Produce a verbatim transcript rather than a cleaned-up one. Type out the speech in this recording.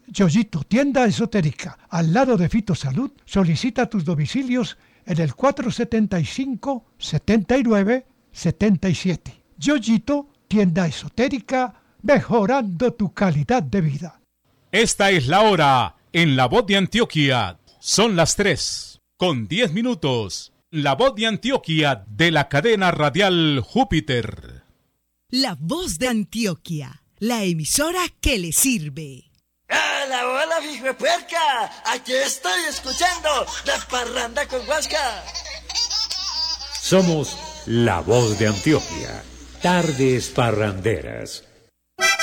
Yoyito, tienda esotérica, al lado de Fito Salud. Solicita tus domicilios en el cuatro setenta y cinco, setenta y nueve, setenta y siete. Yoyito, tienda esotérica, mejorando tu calidad de vida. Esta es la hora en La Voz de Antioquia. Son las tres con diez minutos. La Voz de Antioquia de la cadena radial Júpiter. La Voz de Antioquia, la emisora que le sirve. ¡Hola, hola, hijo puerca! Aquí estoy escuchando la parranda con Huasca. Somos La Voz de Antioquia. Tardes parranderas.